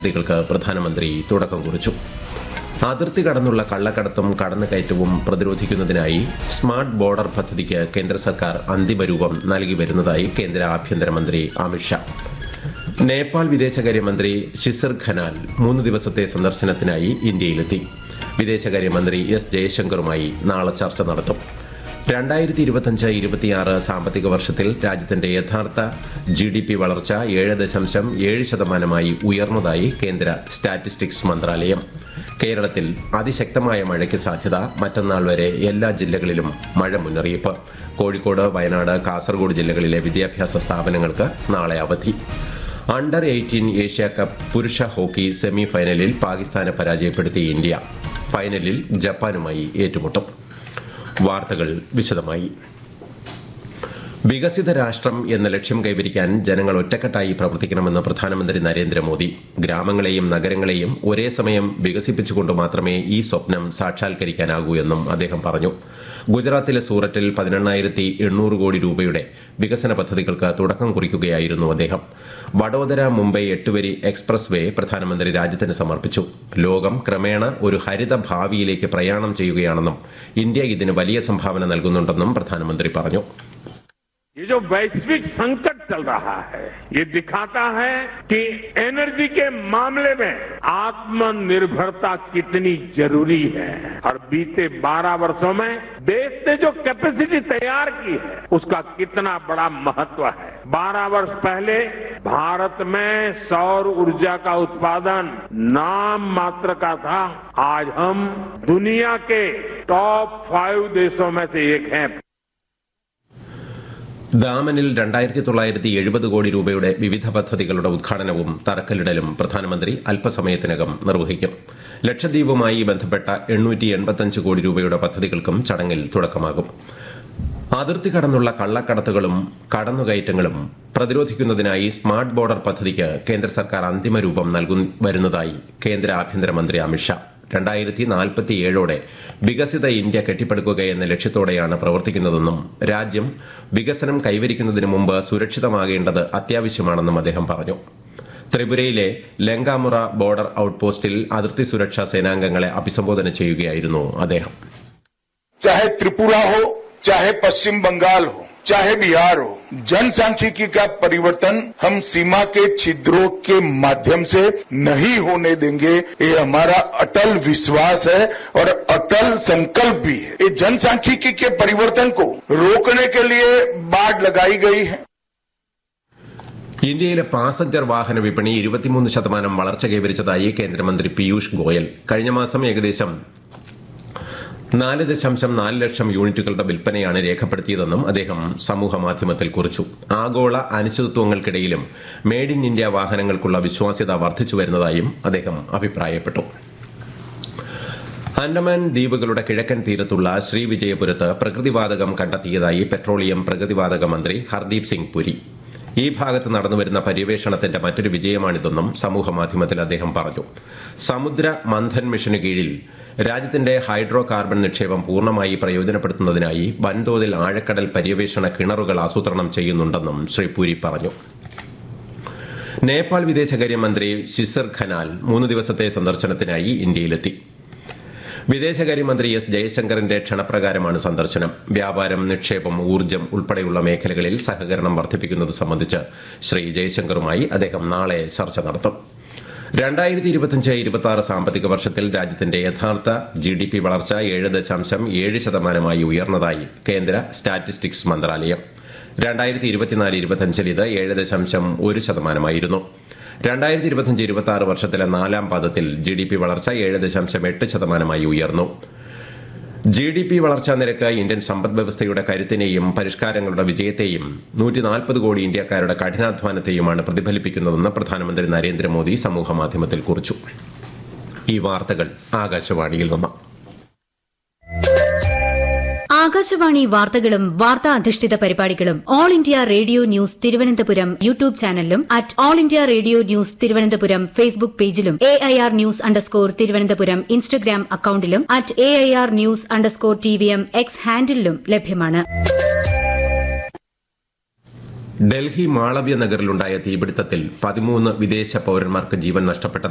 പദ്ധതികൾക്ക് പ്രധാനമന്ത്രി തുടക്കം കുറിച്ചു. അതിർത്തി കടന്നുള്ള കള്ളക്കടത്തും കടന്നുകയറ്റവും പ്രതിരോധിക്കുന്നതിനായി സ്മാർട്ട് ബോർഡർ പദ്ധതിക്ക് കേന്ദ്ര സർക്കാർ അന്തിമ രൂപം നൽകി വരുന്നതായി കേന്ദ്ര ആഭ്യന്തരമന്ത്രി അമിത്ഷാ. നേപ്പാൾ വിദേശകാര്യമന്ത്രി ശിസിർ ഖനാൽ 3 ദിവസത്തെ സന്ദർശനത്തിനായി ഇന്ത്യയിലെത്തി. വിദേശകാര്യമന്ത്രി എസ് ജയശങ്കറുമായി നാളെ ചർച്ച നടത്തും. 2025-26 സാമ്പത്തിക വർഷത്തിൽ രാജ്യത്തിന്റെ യഥാർത്ഥ GDP വളർച്ച 7.7% ഉയർന്നതായി കേന്ദ്ര സ്റ്റാറ്റിസ്റ്റിക്സ് മന്ത്രാലയം. കേരളത്തിൽ അതിശക്തമായ മഴയ്ക്ക് സാധ്യത. മറ്റന്നാൾ വരെ എല്ലാ ജില്ലകളിലും മഴ മുന്നറിയിപ്പ്. കോഴിക്കോട്, വയനാട്, കാസർഗോഡ് ജില്ലകളിലെ വിദ്യാഭ്യാസ സ്ഥാപനങ്ങൾക്ക് നാളെ അവധി. അണ്ടർ 18 ഏഷ്യ കപ്പ് പുരുഷ ഹോക്കി സെമി ഫൈനലിൽ പാകിസ്ഥാനെ പരാജയപ്പെടുത്തി ഇന്ത്യ. ഫൈനലിൽ ജപ്പാനുമായി ഏറ്റുമുട്ടും. വാർത്തകൾ വിശദമായി. വികസിത രാഷ്ട്രം എന്ന ലക്ഷ്യം കൈവരിക്കാൻ ജനങ്ങൾ ഒറ്റക്കെട്ടായി പ്രവർത്തിക്കണമെന്ന് പ്രധാനമന്ത്രി നരേന്ദ്രമോദി. ഗ്രാമങ്ങളെയും നഗരങ്ങളെയും ഒരേ സമയം വികസിപ്പിച്ചുകൊണ്ട് മാത്രമേ ഈ സ്വപ്നം സാക്ഷാത്കരിക്കാനാകൂ എന്നും അദ്ദേഹം പറഞ്ഞു. ഗുജറാത്തിലെ സൂററ്റിൽ 18,800 കോടി രൂപയുടെ വികസന പദ്ധതികൾക്ക് തുടക്കം കുറിക്കുകയായിരുന്നു അദ്ദേഹം. വഡോദര മുംബൈ 8-വരി എക്സ്പ്രസ് വേ പ്രധാനമന്ത്രി രാജ്യത്തിന് സമർപ്പിച്ചു. ലോകം ക്രമേണ ഒരു ഹരിത ഭാവിയിലേക്ക് പ്രയാണം ചെയ്യുകയാണെന്നും ഇന്ത്യ ഇതിന് വലിയ സംഭാവന നൽകുന്നുണ്ടെന്നും പ്രധാനമന്ത്രി പറഞ്ഞു. ये जो वैश्विक संकट चल रहा है, ये दिखाता है कि एनर्जी के मामले में आत्मनिर्भरता कितनी जरूरी है. और बीते 12 वर्षों में देश ने जो कैपेसिटी तैयार की है, उसका कितना बड़ा महत्व है. 12 वर्ष पहले भारत में सौर ऊर्जा का उत्पादन नाम मात्र का था. आज हम दुनिया के टॉप 5 देशों में से एक हैं. ദാമനിൽ 2,970 കോടി രൂപയുടെ വിവിധ പദ്ധതികളുടെ ഉദ്ഘാടനവും തറക്കല്ലിടലും പ്രധാനമന്ത്രി അല്പസമയത്തിനകം നിർവഹിക്കും. ലക്ഷദ്വീപുമായി ബന്ധപ്പെട്ട 885 കോടി രൂപയുടെ പദ്ധതികൾക്കും ചടങ്ങിൽ തുടക്കമാകും. അതിർത്തി കടന്നുള്ള കള്ളക്കടത്തുകളും കടന്നുകയറ്റങ്ങളും പ്രതിരോധിക്കുന്നതിനായി സ്മാർട്ട് ബോർഡർ പദ്ധതിക്ക് കേന്ദ്ര സർക്കാർ അന്തിമ രൂപം നൽകി വരുന്നതായി കേന്ദ്ര ആഭ്യന്തരമന്ത്രി അമിത്ഷാ. 2047 വികസിത ഇന്ത്യ കെട്ടിപ്പടുക്കുക എന്ന ലക്ഷ്യത്തോടെയാണ് പ്രവർത്തിക്കുന്നതെന്നും രാജ്യം വികസനം കൈവരിക്കുന്നതിന് മുമ്പ് സുരക്ഷിതമാകേണ്ടത് അത്യാവശ്യമാണെന്നും അദ്ദേഹം പറഞ്ഞു. ത്രിപുരയിലെ ലങ്കാമുറ ബോർഡർ ഔട്ട്പോസ്റ്റിൽ അതിർത്തി സുരക്ഷാ സേനാംഗങ്ങളെ അഭിസംബോധന ചെയ്യുകയായിരുന്നു അദ്ദേഹം. चाहे त्रिपुरा हो, चाहे पश्चिम बंगाल हो, चाहे बिहार हो, जनसांख्यिकी का परिवर्तन हम सीमा के छिद्रों के माध्यम से नहीं होने देंगे. ये हमारा अटल विश्वास है और अटल संकल्प भी है. ये जनसांख्यिकी के परिवर्तन को रोकने के लिए बाड़ लगाई गई है. ഇന്ത്യയിലെ പാസഞ്ചർ വാഹന വിപണി 23% വളർച്ച കൈവരിച്ചതായി കേന്ദ്രമന്ത്രി പീയൂഷ് ഗോയൽ. കഴിഞ്ഞ മാസം ഏകദേശം 4.4 ലക്ഷം യൂണിറ്റുകളുടെ വിൽപ്പനയാണ് രേഖപ്പെടുത്തിയതെന്നും അദ്ദേഹം സമൂഹമാധ്യമത്തിൽ കുറിച്ചു. ആഗോള അനിശ്ചിതത്വങ്ങൾക്കിടയിലും മെയ്ഡ് ഇൻ ഇന്ത്യ വാഹനങ്ങൾക്കുള്ള വിശ്വാസ്യത വർദ്ധിച്ചു വരുന്നതായും അദ്ദേഹം അഭിപ്രായപ്പെട്ടു. ആൻഡമാൻ ദ്വീപുകളുടെ കിഴക്കൻ തീരത്തുള്ള ശ്രീവിജയപുരത്ത് പ്രകൃതിവാതകം കണ്ടെത്തിയതായി പെട്രോളിയം പ്രകൃതിവാതക മന്ത്രി ഹർദീപ് സിംഗ് പുരി. ഈ ഭാഗത്ത് നടന്നുവരുന്ന പര്യവേഷണത്തിന്റെ മറ്റൊരു വിജയമാണിതെന്നും സമൂഹമാധ്യമത്തിൽ അദ്ദേഹം പറഞ്ഞു. സമുദ്ര മന്ഥൻ മിഷന് കീഴിൽ രാജ്യത്തിന്റെ ഹൈഡ്രോ കാർബൺ നിക്ഷേപം പൂർണ്ണമായി പ്രയോജനപ്പെടുത്തുന്നതിനായി വൻതോതിൽ ആഴക്കടൽ പര്യവേഷണ കിണറുകൾ ആസൂത്രണം ചെയ്യുന്നുണ്ടെന്നും ശ്രീ പുരി പറഞ്ഞു. നേപ്പാൾ വിദേശകാര്യമന്ത്രി ശിസിർ ഖനാൽ 3 ദിവസത്തെ സന്ദർശനത്തിനായി ഇന്ത്യയിലെത്തി. വിദേശകാര്യമന്ത്രി എസ് ജയശങ്കറിന്റെ ക്ഷണപ്രകാരമാണ് സന്ദർശനം. വ്യാപാരം, നിക്ഷേപം, ഊർജ്ജം ഉൾപ്പെടെയുള്ള മേഖലകളിൽ സഹകരണം വർദ്ധിപ്പിക്കുന്നത് സംബന്ധിച്ച് ശ്രീ ജയശങ്കറുമായി അദ്ദേഹം നാളെ ചർച്ച നടത്തും. 2025-26 സാമ്പത്തിക വർഷത്തിൽ രാജ്യത്തിന്റെ യഥാർത്ഥ GDP വളർച്ച 7.7% ഉയർന്നതായി കേന്ദ്ര സ്റ്റാറ്റിസ്റ്റിക്സ് മന്ത്രാലയം. 2024-25 ഇത് 7.1%. 2025-26 വർഷത്തിലെ 4ാം പാദത്തിൽ GDP വളർച്ച 7.8% ഉയർന്നു. GDP വളർച്ചാ നിരക്ക് ഇന്ത്യൻ സമ്പദ് വ്യവസ്ഥയുടെ കരുത്തിനെയും പരിഷ്കാരങ്ങളുടെ വിജയത്തെയും 140 കോടി ഇന്ത്യക്കാരുടെ കഠിനാധ്വാനത്തെയുമാണ് പ്രതിഫലിപ്പിക്കുന്നതെന്ന് പ്രധാനമന്ത്രി നരേന്ദ്രമോദി സമൂഹമാധ്യമത്തിൽ കുറിച്ചു. ഈ വാർത്തകൾ ആകാശവാണിയിൽ നിന്ന്. ആകാശവാണി വാർത്തകളും വാർത്താ അധിഷ്ഠിത പരിപാടികളും all India radio news Thiruvananthapuram YouTube ചാനലിലും all India radio news Thiruvananthapuram Facebook പേജിലും AIR ന്യൂസ് _ ഇൻസ്റ്റഗ്രാം അക്കൌണ്ടിലും AIR ന്യൂസ് _ TVM X ഹാൻഡിലും ലഭ്യമാണ്. ഡൽഹി മാളവ്യ നഗറിലുണ്ടായ തീപിടുത്തത്തിൽ 13 വിദേശ പൌരന്മാർക്ക് ജീവൻ നഷ്ടപ്പെട്ട